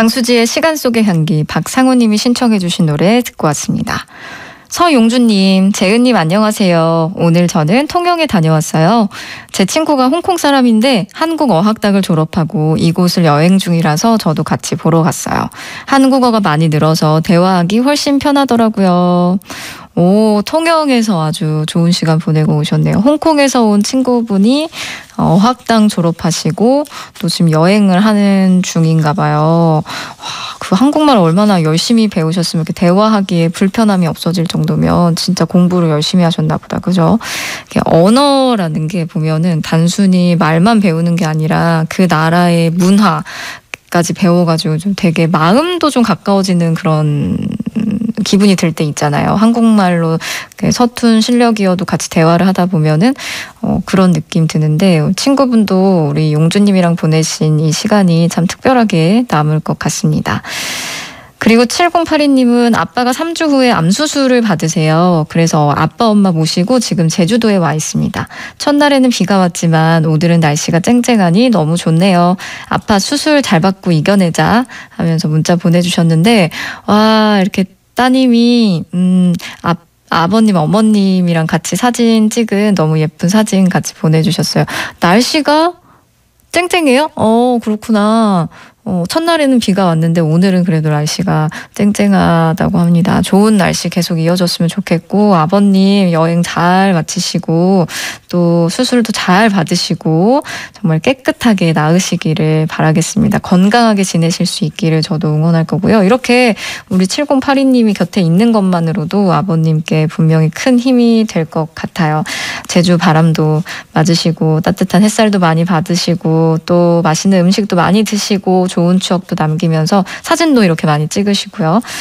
강수지의 시간 속의 향기, 박상우님이 신청해 주신 노래 듣고 왔습니다. 서용주님, 재은님 안녕하세요. 오늘 저는 통영에 다녀왔어요. 제 친구가 홍콩 사람인데 한국어학당을 졸업하고 이곳을 여행 중이라서 저도 같이 보러 갔어요. 한국어가 많이 늘어서 대화하기 훨씬 편하더라고요. 오, 통영에서 아주 좋은 시간 보내고 오셨네요. 홍콩에서 온 친구분이 어학당 졸업하시고 또 지금 여행을 하는 중인가 봐요. 와, 그 한국말 얼마나 열심히 배우셨으면 이렇게 대화하기에 불편함이 없어질 정도면 진짜 공부를 열심히 하셨나 보다. 그죠? 언어라는 게 보면은 단순히 말만 배우는 게 아니라 그 나라의 문화까지 배워가지고 좀 되게 마음도 좀 가까워지는 그런 기분이 들 때 있잖아요. 한국말로 서툰 실력이어도 같이 대화를 하다 보면은 그런 느낌 드는데 친구분도 우리 용주님이랑 보내신 이 시간이 참 특별하게 남을 것 같습니다. 그리고 7082님은 아빠가 3주 후에 암수술을 받으세요. 그래서 아빠 엄마 모시고 지금 제주도에 와 있습니다. 첫날에는 비가 왔지만 오늘은 날씨가 쨍쨍하니 너무 좋네요. 아빠 수술 잘 받고 이겨내자 하면서 문자 보내주셨는데 와 이렇게 따님이 아버님 어머님이랑 같이 사진 찍은 너무 예쁜 사진 같이 보내주셨어요. 날씨가 쨍쨍해요? 그렇구나. 첫날에는 비가 왔는데 오늘은 그래도 날씨가 쨍쨍하다고 합니다. 좋은 날씨 계속 이어졌으면 좋겠고 아버님 여행 잘 마치시고 또 수술도 잘 받으시고 정말 깨끗하게 나으시기를 바라겠습니다. 건강하게 지내실 수 있기를 저도 응원할 거고요. 이렇게 우리 7082님이 곁에 있는 것만으로도 아버님께 분명히 큰 힘이 될 것 같아요. 제주 바람도 맞으시고 따뜻한 햇살도 많이 받으시고 또 맛있는 음식도 많이 드시고 좋은 추억도 남기면서 사진도 이렇게 많이 찍으시고요.